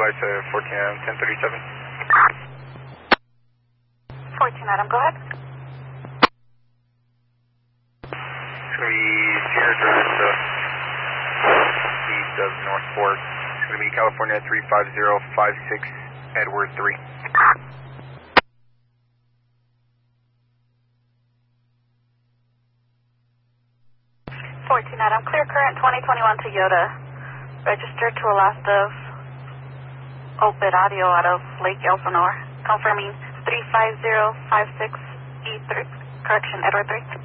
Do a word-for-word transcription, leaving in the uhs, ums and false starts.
stabilize to fourteen Adam, ten thirty-seven. fourteen Adam, go ahead. It's going to be Sierra Drive to east of Northport. It's going to be California three five zero five six, Edward three. fourteen Adam, clear current twenty twenty-one Toyota. Registered to a last of Opit Audio out of Lake Elsinore. Confirming three five zero five six E three, correction, Edward three.